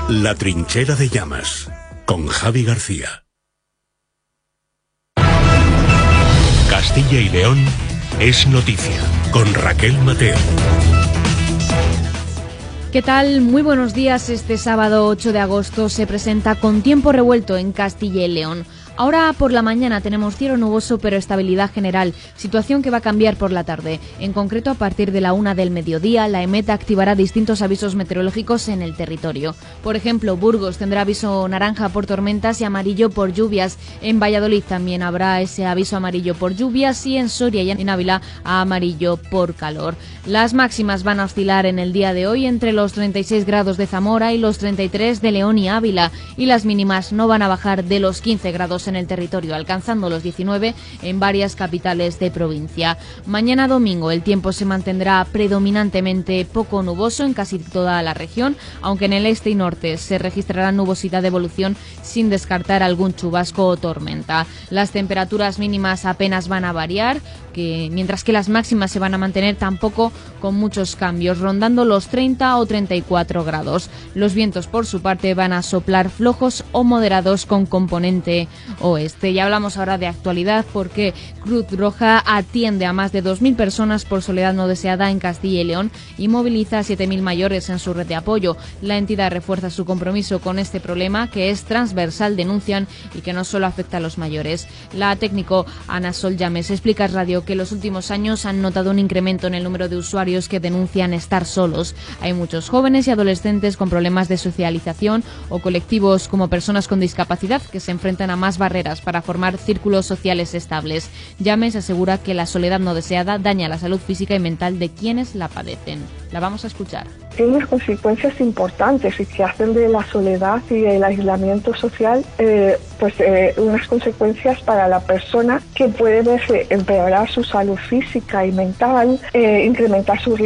La trinchera de llamas, con Javi García. Castilla y León es noticia, con Raquel Mateo. ¿Qué tal? Muy buenos días. Este sábado 8 de agosto se presenta con tiempo revuelto en Castilla y León. Ahora por la mañana tenemos cielo nuboso pero estabilidad general, situación que va a cambiar por la tarde. En concreto, a partir de la 1 del mediodía, la EMET activará distintos avisos meteorológicos en el territorio. Por ejemplo, Burgos tendrá aviso naranja por tormentas y amarillo por lluvias. En Valladolid también habrá ese aviso amarillo por lluvias y en Soria y en Ávila amarillo por calor. Las máximas van a oscilar en el día de hoy entre los 36 grados de Zamora y los 33 de León y Ávila, y las mínimas no van a bajar de los 15 grados en el territorio, alcanzando los 19 en varias capitales de provincia. Mañana domingo el tiempo se mantendrá predominantemente poco nuboso en casi toda la región, aunque en el este y norte se registrará nubosidad de evolución sin descartar algún chubasco o tormenta. Las temperaturas mínimas apenas van a variar, mientras que las máximas se van a mantener tampoco con muchos cambios, rondando los 30 o 34 grados. Los vientos, por su parte, van a soplar flojos o moderados con componente oeste. Ya hablamos ahora de actualidad porque Cruz Roja atiende a más de 2.000 personas por soledad no deseada en Castilla y León y moviliza a 7.000 mayores en su red de apoyo. La entidad refuerza su compromiso con este problema, que es transversal, denuncian, y que no solo afecta a los mayores. La técnico Ana Sol Llames explica a Radio que en los últimos años han notado un incremento en el número de usuarios que denuncian estar solos. Hay muchos jóvenes y adolescentes con problemas de socialización o colectivos como personas con discapacidad que se enfrentan a más barreras para formar círculos sociales estables. Llames asegura que la soledad no deseada daña la salud física y mental de quienes la padecen. La vamos a escuchar. Tiene unas consecuencias importantes y que hacen de la soledad y del aislamiento social unas consecuencias para la persona que puede verse empeorar su salud física y mental, incrementar su